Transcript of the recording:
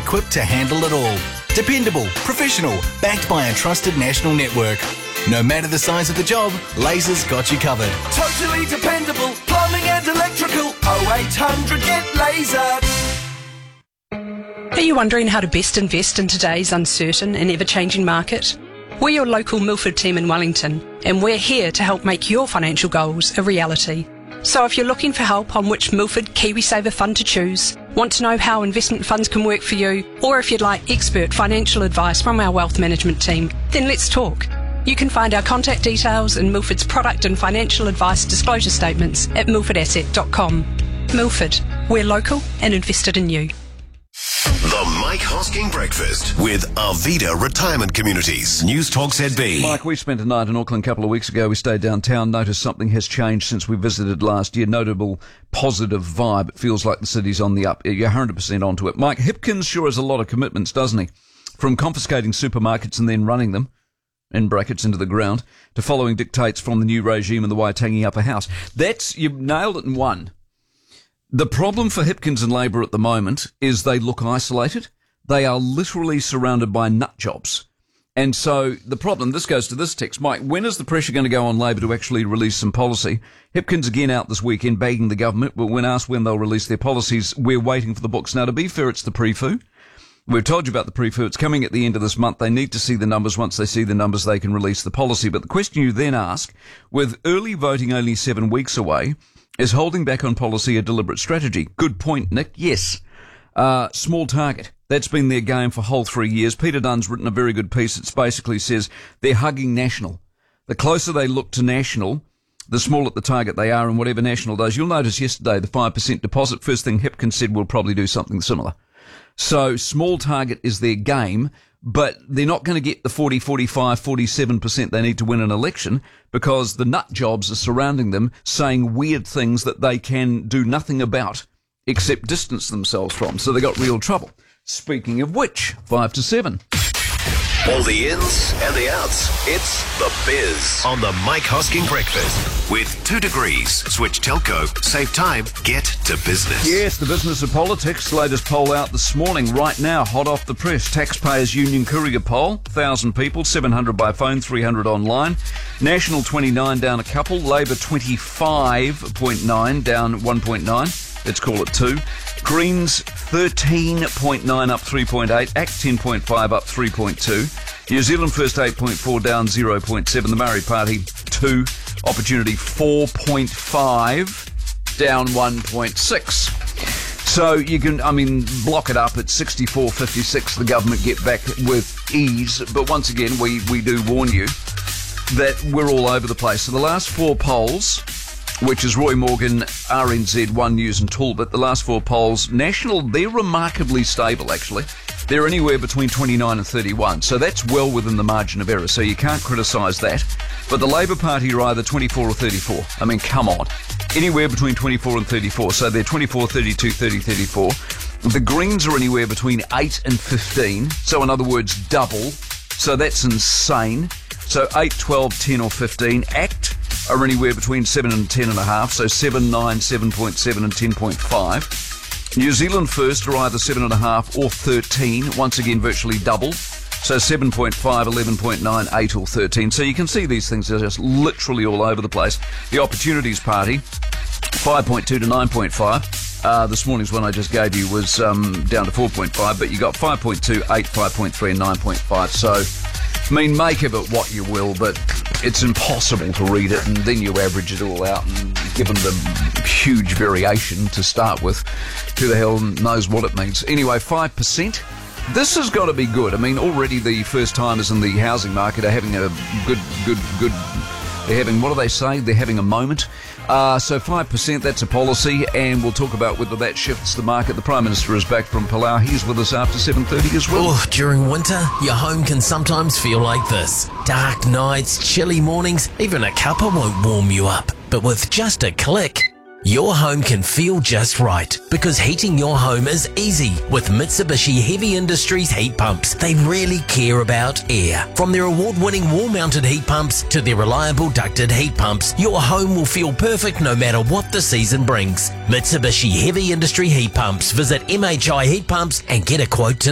equipped to handle it all. Dependable, professional, backed by a trusted national network. No matter the size of the job, Laser's got you covered. Totally dependable, plumbing and electrical. 0800 get Laser. Are you wondering how to best invest in today's uncertain and ever-changing market? We're your local Milford team in Wellington, and we're here to help make your financial goals a reality. So if you're looking for help on which Milford KiwiSaver fund to choose, want to know how investment funds can work for you, or if you'd like expert financial advice from our wealth management team, then let's talk. You can find our contact details in Milford's product and financial advice disclosure statements at milfordasset.com. Milford, we're local and invested in you. The Mike Hosking Breakfast with Arvida Retirement Communities. News Talk ZB. Mike, we spent a night in Auckland a couple of weeks ago. We stayed downtown, noticed something has changed since we visited last year. Notable positive vibe. It feels like the city's on the up. You're 100% onto it. Mike, Hipkins sure has a lot of commitments, doesn't he? From confiscating supermarkets and then running them, in brackets, into the ground, to following dictates from the new regime in the Waitangi Upper House. You've nailed it in one. The problem for Hipkins and Labour at the moment is they look isolated. They are literally surrounded by nut jobs. And so the problem, this goes to this text. Mike, when is the pressure going to go on Labour to actually release some policy? Hipkins again out this weekend begging the government, but when asked when they'll release their policies, we're waiting for the books. Now, to be fair, it's the pre-foo. We've told you about the pre-foo. It's coming at the end of this month. They need to see the numbers. Once they see the numbers, they can release the policy. But the question you then ask, with early voting only 7 weeks away, is holding back on policy a deliberate strategy? Good point, Nick. Yes. Small target. That's been their game for whole 3 years. Peter Dunn's written a very good piece. It basically says they're hugging national. The closer they look to national, the smaller the target they are, and whatever national does. You'll notice yesterday the 5% deposit. First thing Hipkins said, we'll probably do something similar. So small target is their game, but they're not going to get the 40, 45, 47% they need to win an election because the nut jobs are surrounding them saying weird things that they can do nothing about except distance themselves from. So they got real trouble. Speaking of which, 5 to 7. All the ins and the outs. It's The Biz on the Mike Hosking Breakfast. With 2 degrees, switch telco, save time, get to business. Yes, the business of politics. Latest poll out this morning, right now, hot off the press. Taxpayers Union Courier poll, 1,000 people, 700 by phone, 300 online. National 29 down a couple. Labour 25.9 down 1.9. Let's call it 2. Greens 13.9 up 3.8. ACT 10.5 up 3.2. New Zealand First 8.4 down 0.7. The Maori Party 2. Opportunity 4.5 down 1.6. So you can, block it up at 64.56. The government get back with ease. But once again, we do warn you that we're all over the place. So the last 4 polls, which is Roy Morgan, RNZ, One News and Talbot, the last 4 polls, national, they're remarkably stable, actually. They're anywhere between 29 and 31, so that's well within the margin of error, so you can't criticise that. But the Labour Party are either 24 or 34. I mean, come on. Anywhere between 24 and 34, so they're 24, 32, 30, 34. The Greens are anywhere between 8 and 15, so in other words, double. So that's insane. So 8, 12, 10 or 15. ACT are anywhere between 7 and 10.5, so 7, 9, 7.7 and 10.5. New Zealand First are either 7.5 or 13, once again virtually double, so 7.5, 11.9, 8 or 13. So you can see these things are just literally all over the place. The Opportunities Party, 5.2 to 9.5. This morning's one I just gave you was down to 4.5, but you got 5.2, 8, 5.3 and 9.5. So, make of it what you will, but it's impossible to read it, and then you average it all out, and given the huge variation to start with, who the hell knows what it means. Anyway, 5%. This has got to be good. Already the first-timers in the housing market are having a good, they're having, what do they say? They're having a moment. So 5%, that's a policy, and we'll talk about whether that shifts the market. The Prime Minister is back from Palau. He's with us after 7:30 as well. Oh, during winter, your home can sometimes feel like this. Dark nights, chilly mornings, even a cuppa won't warm you up. But with just a click, your home can feel just right, because heating your home is easy with Mitsubishi Heavy Industries heat pumps. They really care about air. From their award-winning wall-mounted heat pumps to their reliable ducted heat pumps, your home will feel perfect no matter what the season brings. Mitsubishi Heavy Industry heat pumps. Visit MHI Heat Pumps and get a quote today.